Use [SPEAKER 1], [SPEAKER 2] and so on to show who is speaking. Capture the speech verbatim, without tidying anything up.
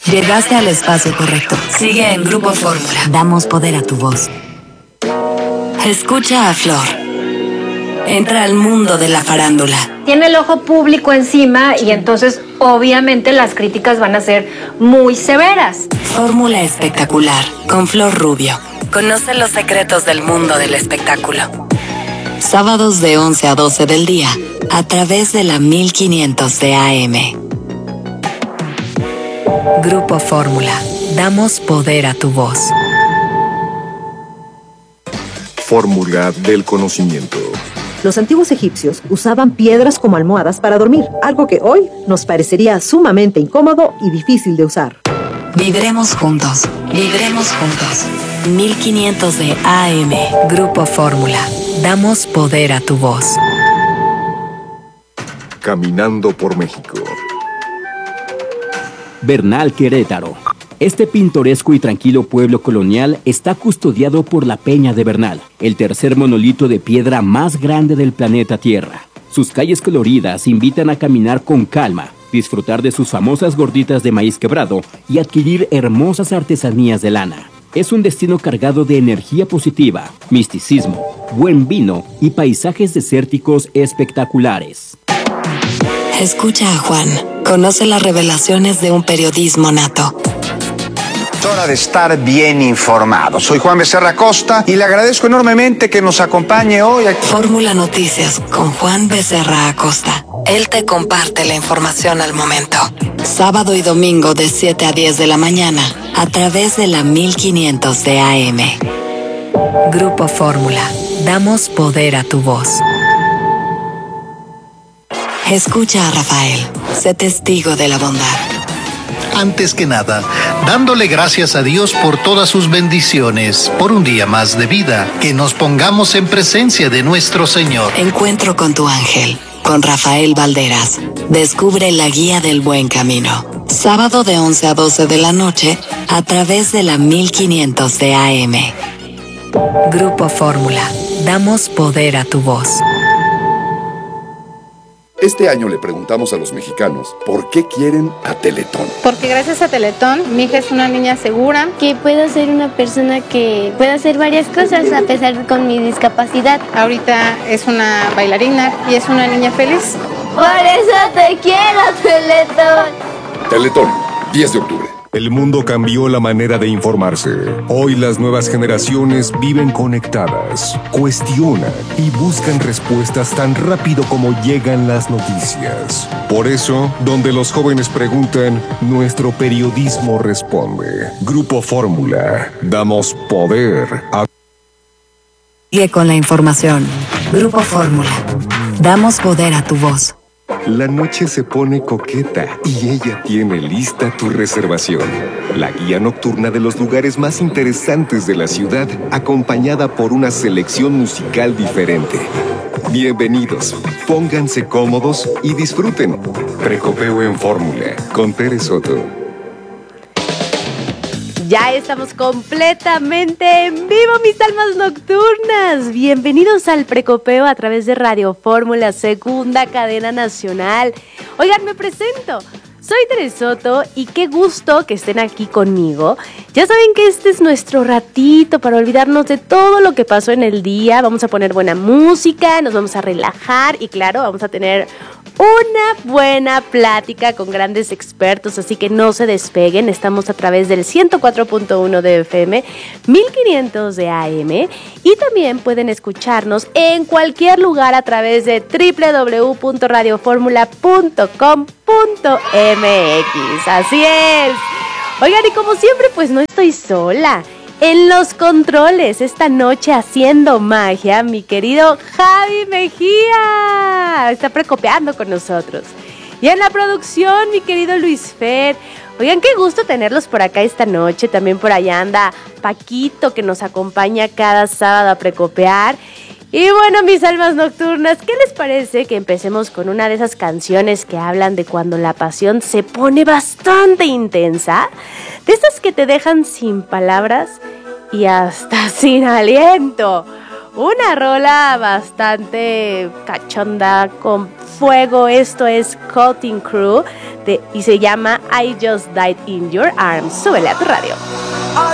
[SPEAKER 1] Llegaste al espacio correcto. Sigue en Grupo Fórmula. Damos poder a tu voz. Escucha a Flor. Entra al mundo de la farándula.
[SPEAKER 2] Tiene el ojo público encima y entonces obviamente las críticas van a ser muy severas.
[SPEAKER 1] Fórmula espectacular con Flor Rubio. Conoce los secretos del mundo del espectáculo. Sábados de once a doce del día a través de la mil quinientos de A M. Grupo Fórmula. Damos poder a tu voz.
[SPEAKER 3] Fórmula del conocimiento.
[SPEAKER 4] Los antiguos egipcios usaban piedras como almohadas para dormir, algo que hoy nos parecería sumamente incómodo y difícil de usar.
[SPEAKER 1] Vibremos juntos, vibremos juntos. mil quinientos de A M. Grupo Fórmula. Damos poder a tu voz.
[SPEAKER 3] Caminando por México.
[SPEAKER 5] Bernal, Querétaro. Este pintoresco y tranquilo pueblo colonial está custodiado por la Peña de Bernal, el tercer monolito de piedra más grande del planeta Tierra. Sus calles coloridas invitan a caminar con calma, disfrutar de sus famosas gorditas de maíz quebrado y adquirir hermosas artesanías de lana. Es un destino cargado de energía positiva, misticismo, buen vino y paisajes desérticos espectaculares.
[SPEAKER 1] Escucha a Juan. Conoce las revelaciones de un periodismo nato.
[SPEAKER 6] Es hora de estar bien informado. Soy Juan Becerra Acosta y le agradezco enormemente que nos acompañe hoy aquí.
[SPEAKER 1] Fórmula Noticias con Juan Becerra Acosta. Él te comparte la información al momento. Sábado y domingo de siete a diez de la mañana a través de la mil quinientos de A M. Grupo Fórmula. Damos poder a tu voz. Escucha a Rafael. Sé testigo de la bondad.
[SPEAKER 7] Antes que nada, dándole gracias a Dios por todas sus bendiciones, por un día más de vida, que nos pongamos en presencia de nuestro Señor.
[SPEAKER 1] Encuentro con tu ángel, con Rafael Valderas. Descubre la guía del buen camino. Sábado de once a doce de la noche, a través de la mil quinientos de A M. Grupo Fórmula. Damos poder a tu voz.
[SPEAKER 3] Este año le preguntamos a los mexicanos por qué quieren a Teletón.
[SPEAKER 8] Porque gracias a Teletón, mi hija es una niña segura.
[SPEAKER 9] Que puedo ser una persona que pueda hacer varias cosas a pesar con mi discapacidad.
[SPEAKER 8] Ahorita es una bailarina y es una niña feliz.
[SPEAKER 9] Por eso te quiero, Teletón.
[SPEAKER 3] Teletón, diez de octubre. El mundo cambió la manera de informarse. Hoy las nuevas generaciones viven conectadas, cuestionan y buscan respuestas tan rápido como llegan las noticias. Por eso, donde los jóvenes preguntan, nuestro periodismo responde. Grupo Fórmula. Damos poder a...
[SPEAKER 1] Sigue con la información. Grupo Fórmula. Damos poder a tu voz.
[SPEAKER 3] La noche se pone coqueta y ella tiene lista tu reservación. La guía nocturna de los lugares más interesantes de la ciudad, acompañada por una selección musical diferente. Bienvenidos, pónganse cómodos y disfruten. Precopeo en Fórmula, con Tere Soto.
[SPEAKER 10] Ya estamos completamente en vivo, mis almas nocturnas. Bienvenidos al Precopeo a través de Radio Fórmula, segunda cadena nacional. Oigan, me presento. Soy Tere Soto y qué gusto que estén aquí conmigo. Ya saben que este es nuestro ratito para olvidarnos de todo lo que pasó en el día. Vamos a poner buena música, nos vamos a relajar y claro, vamos a tener una buena plática con grandes expertos, así que no se despeguen. Estamos a través del ciento cuatro punto uno de F M, mil quinientos de A M y también pueden escucharnos en cualquier lugar a través de doble u doble u doble u punto radio fórmula punto com punto m x. Así es. Oigan, y como siempre, pues no estoy sola. En los controles, esta noche haciendo magia, mi querido Javi Mejía. Está precopeando con nosotros. Y en la producción, mi querido Luis Fer. Oigan, qué gusto tenerlos por acá esta noche. También por allá anda Paquito, que nos acompaña cada sábado a precopear. Y bueno, mis almas nocturnas, ¿qué les parece que empecemos con una de esas canciones que hablan de cuando la pasión se pone bastante intensa? De esas que te dejan sin palabras y hasta sin aliento. Una rola bastante cachonda, con fuego. Esto es Cutting Crew de, y se llama I Just Died in Your Arms. Súbele a tu radio.